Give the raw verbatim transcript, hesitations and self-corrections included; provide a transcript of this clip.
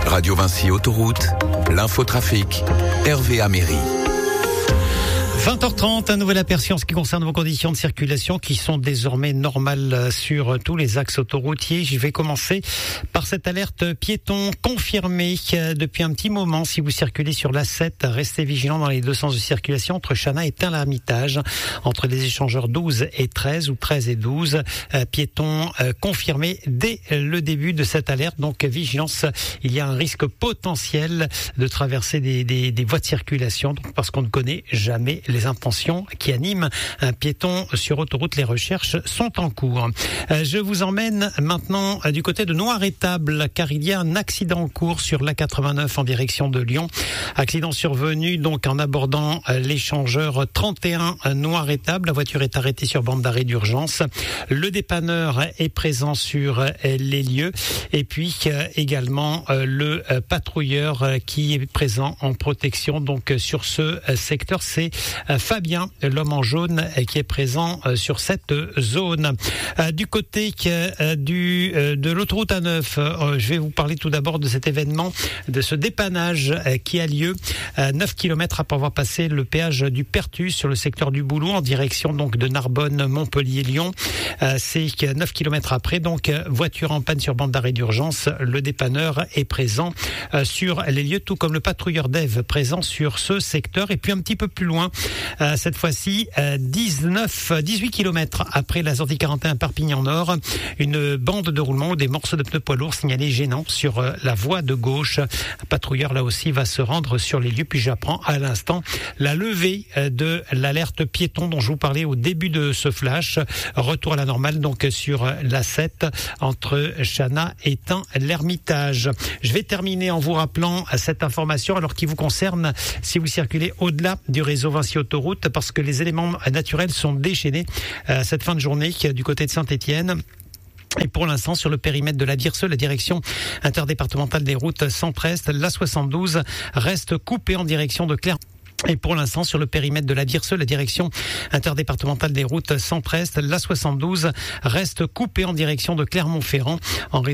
Radio Vinci Autoroute, l'infotrafic, Hervé Améry. vingt heures trente, un nouvel aperçu en ce qui concerne vos conditions de circulation qui sont désormais normales sur tous les axes autoroutiers. Je vais commencer par cette alerte piéton confirmée depuis un petit moment. Si vous circulez sur l'A sept, restez vigilants dans les deux sens de circulation entre Chana et Tain-l'Hermitage, entre les échangeurs douze et treize ou treize et douze. Euh, piéton euh, confirmé dès le début de cette alerte. Donc vigilance, il y a un risque potentiel de traverser des, des, des voies de circulation donc, parce qu'on ne connaît jamais les intentions qui animent un piéton sur autoroute. Les recherches sont en cours. Euh, je vous emmène maintenant euh, du côté de Noirétable car il y a un accident en cours sur l'A quatre-vingt-neuf en direction de Lyon. Accident survenu donc en abordant euh, l'échangeur trente et un euh, Noirétable. La voiture est arrêtée sur bande d'arrêt d'urgence. Le dépanneur est présent sur euh, les lieux et puis euh, également euh, le euh, patrouilleur euh, qui est présent en protection donc euh, sur ce euh, secteur. C'est Fabien, l'homme en jaune, qui est présent sur cette zone. Du côté du, de l'autoroute A neuf, je vais vous parler tout d'abord de cet événement, de ce dépannage qui a lieu neuf kilomètres après avoir passé le péage du Pertus sur le secteur du Boulou en direction donc de Narbonne, Montpellier, Lyon. C'est neuf kilomètres après, donc voiture en panne sur bande d'arrêt d'urgence. Le dépanneur est présent sur les lieux, tout comme le patrouilleur d'Ève présent sur ce secteur. Et puis un petit peu plus loin, Euh, cette fois-ci, euh, dix-neuf, dix-huit kilomètres après la sortie quarante et un Perpignan Nord, une bande de roulement ou des morceaux de pneus poids lourds signalés gênants sur euh, la voie de gauche. Un patrouilleur là aussi va se rendre sur les lieux. Puis j'apprends à l'instant la levée euh, de l'alerte piéton dont je vous parlais au début de ce flash. Retour à la normale donc sur euh, l'A sept entre Chana et Tain-l'Hermitage. Je vais terminer en vous rappelant euh, cette information alors qui vous concerne si vous circulez au-delà du réseau Vinci Autoroute parce que les éléments naturels sont déchaînés euh, cette fin de journée du côté de Saint-Étienne. Et pour l'instant, sur le périmètre de la Dirce, la direction interdépartementale des routes Centre-Est, l'A soixante-douze reste coupée en direction de Clermont. Et pour l'instant, sur le périmètre de la Dirce, la direction interdépartementale des routes Centre-Est, l'A soixante-douze reste coupée en direction de Clermont-Ferrand en